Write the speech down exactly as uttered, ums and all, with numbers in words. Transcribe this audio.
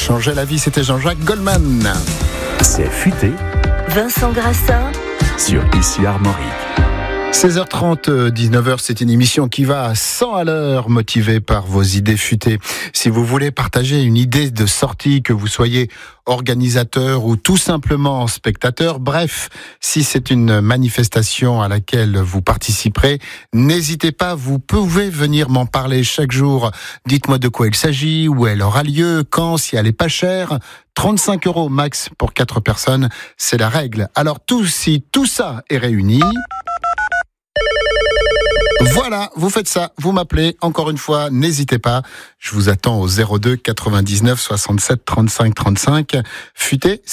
changeait la vie. C'était Jean-Jacques Goldman. C'est futé. Vincent Grassin Sur Ici Armorique. seize heures trente, dix-neuf heures, c'est une émission qui va à cent à l'heure, motivée par vos idées futées. Si vous voulez partager une idée de sortie, que vous soyez organisateur ou tout simplement spectateur, bref, si c'est une manifestation à laquelle vous participerez, n'hésitez pas, vous pouvez venir m'en parler chaque jour. Dites-moi de quoi il s'agit, où elle aura lieu, quand, si elle est pas chère. trente-cinq euros max pour quatre personnes, c'est la règle. Alors tout, si tout ça est réuni... Voilà, vous faites ça, vous m'appelez, encore une fois, n'hésitez pas, je vous attends au zéro deux quatre-vingt-dix-neuf soixante-sept trente-cinq trente-cinq. Futé,